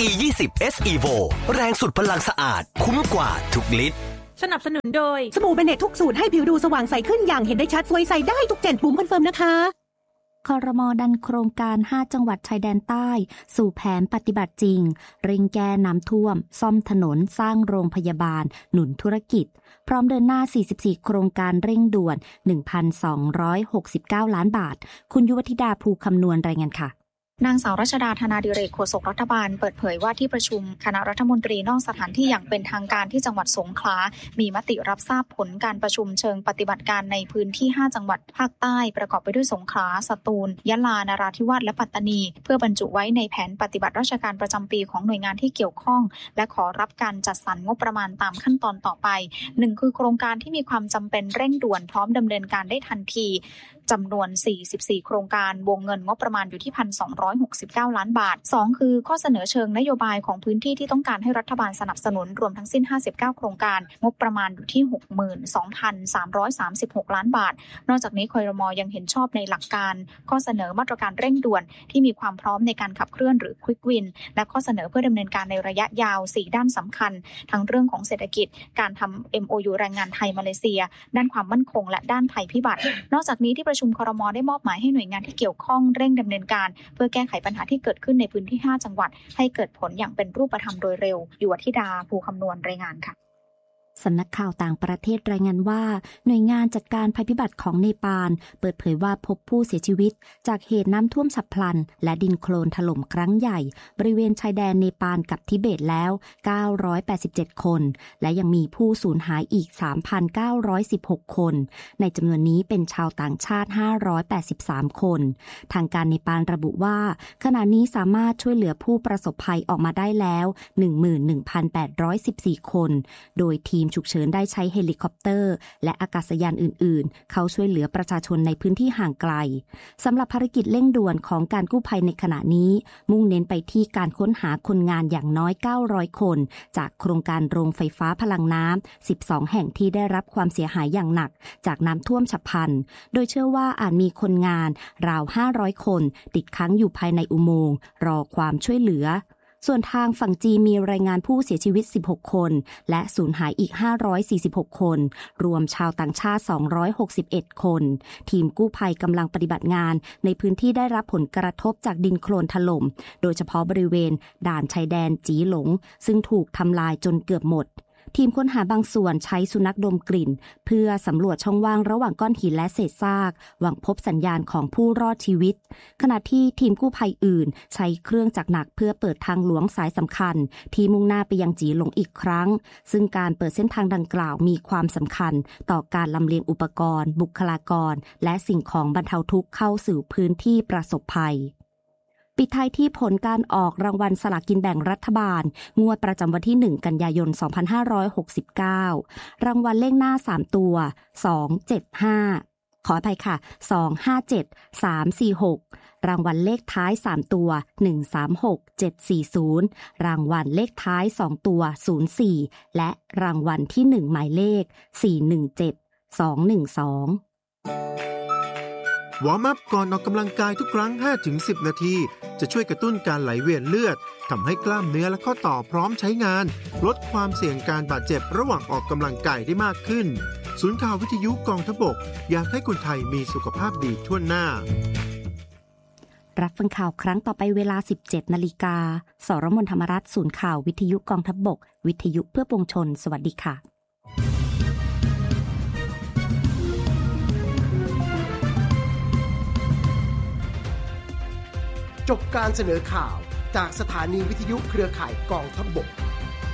E20 S Evo แรงสุดพลังสะอาดคุ้มกว่าทุกลิตรสนับสนุนโดยสบู่เบเนตทุกสูตรให้ผิวดูสว่างใสขึ้นอย่างเห็นได้ชัดสวยใสได้ทุก7ปุ่มคอนเฟิร์มนะคะครม.ดันโครงการ5จังหวัดชายแดนใต้สู่แผนปฏิบัติจริงเร่งแก้น้ำท่วมซ่อมถนนสร้างโรงพยาบาลหนุนธุรกิจพร้อมเดินหน้า44โครงการเร่งด่วน 1,269 ล้านบาทคุณยุวธิดาภูคำนวณรายงานค่ะนางสาวรัชดาธนาดิเรกโฆษกรัฐบาลเปิดเผยว่าที่ประชุมคณะรัฐมนตรีนอกสถานที่อย่างเป็นทางการที่จังหวัดสงขลามีมติรับทราบผลการประชุมเชิงปฏิบัติการในพื้นที่5จังหวัดภาคใต้ประกอบไปด้วยสงขลาสตูลยะลานราธิวาสและปัตตานีเพื่อบรรจุไว้ในแผนปฏิบัติราชการประจำปีของหน่วยงานที่เกี่ยวข้องและขอรับการจัดสรรงบประมาณตามขั้นตอนต่อไป1คือโครงการที่มีความจำเป็นเร่งด่วนพร้อมดำเนินการได้ทันทีจำนวน44โครงการวงเงินงบประมาณอยู่ที่ 1,269 ล้านบาท2คือข้อเสนอเชิงนโยบายของพื้นที่ที่ต้องการให้รัฐบาลสนับสนุนรวมทั้งสิ้น59โครงการงบประมาณอยู่ที่ 62,336 ล้านบาทนอกจากนี้ครม.ยังเห็นชอบในหลักการข้อเสนอมาตรการเร่งด่วนที่มีความพร้อมในการขับเคลื่อนหรือ Quick Win และข้อเสนอเพื่อดำเนินการในระยะยาว4ด้านสำคัญทั้งเรื่องของเศรษฐกิจการทำ MOU แรงงานไทยมาเลเซียด้านความมั่นคงและด้านภัยพิบัตินอกจากนี้ที่ประชุมครม.ได้มอบหมายให้หน่วยงานที่เกี่ยวข้องเร่งดำเนินการเพื่อแก้ไขปัญหาที่เกิดขึ้นในพื้นที่5จังหวัดให้เกิดผลอย่างเป็นรูปธรรมโดยเร็วยุวธิดาภูคำนวณรายงานค่ะสำนักข่าวต่างประเทศรายงานว่าหน่วยงานจัดการภัยพิบัติของเนปาลเปิดเผยว่าพบผู้เสียชีวิตจากเหตุน้ำท่วมฉับพลันและดินโคลนถล่มครั้งใหญ่บริเวณชายแดนเนปาลกับทิเบตแล้ว987คนและยังมีผู้สูญหายอีก 3,916 คนในจำนวนนี้เป็นชาวต่างชาติ583คนทางการเนปาลระบุว่าขณะนี้สามารถช่วยเหลือผู้ประสบภัยออกมาได้แล้ว 11,814 คนโดยทีมฉุกเฉินได้ใช้เฮลิคอปเตอร์และอากาศยานอื่นๆเข้าช่วยเหลือประชาชนในพื้นที่ห่างไกลสำหรับภารกิจเร่งด่วนของการกู้ภัยในขณะนี้มุ่งเน้นไปที่การค้นหาคนงานอย่างน้อย900คนจากโครงการโรงไฟฟ้าพลังน้ำ12แห่งที่ได้รับความเสียหายอย่างหนักจากน้ำท่วมฉับพลันโดยเชื่อว่าอาจมีคนงานราว500คนติดค้างอยู่ภายในอุโมงค์รอความช่วยเหลือส่วนทางฝั่งจีนมีรายงานผู้เสียชีวิต16คนและสูญหายอีก546คนรวมชาวต่างชาติ261คนทีมกู้ภัยกำลังปฏิบัติงานในพื้นที่ได้รับผลกระทบจากดินโคลนถล่มโดยเฉพาะบริเวณด่านชายแดนจีหลงซึ่งถูกทำลายจนเกือบหมดทีมค้นหาบางส่วนใช้สุนัขดมกลิ่นเพื่อสำรวจช่องว่างระหว่างก้อนหินและเศษซากหวังพบสัญญาณของผู้รอดชีวิตขณะที่ทีมกู้ภัยอื่นใช้เครื่องจักรหนักเพื่อเปิดทางหลวงสายสำคัญที่มุ่งหน้าไปยังจีหลงอีกครั้งซึ่งการเปิดเส้นทางดังกล่าวมีความสำคัญต่อการลำเลียงอุปกรณ์บุคลากรและสิ่งของบรรเทาทุกข์เข้าสู่พื้นที่ประสบภัยปิดท้ายที่ผลการออกรางวัลสลากกินแบ่งรัฐบาลงวดประจำวันที่1กันยายน2569รางวัลเลขหน้า3ตัว275ขออภัยค่ะ257 346รางวัลเลขท้าย3ตัว136 740รางวัลเลขท้าย2ตัว04และรางวัลที่1หมายเลข417 212 วอร์มอัพก่อนออกกำลังกายทุกครั้ง 5-10 นาทีจะช่วยกระตุ้นการไหลเวียนเลือดทำให้กล้ามเนื้อและข้อต่อพร้อมใช้งานลดความเสี่ยงการบาดเจ็บระหว่างออกกำลังกายได้มากขึ้นศูนย์ข่าววิทยุกองทัพบกอยากให้คนไทยมีสุขภาพดีทั่วหน้ารับฟังข่าวครั้งต่อไปเวลา 17 นาฬิกาสรมน ธรรมรัตน์ศูนย์ข่าววิทยุกองทัพบกวิทยุเพื่อปวงชนสวัสดีค่ะจบการเสนอข่าวจากสถานีวิทยุเครือข่ายกองทัพบก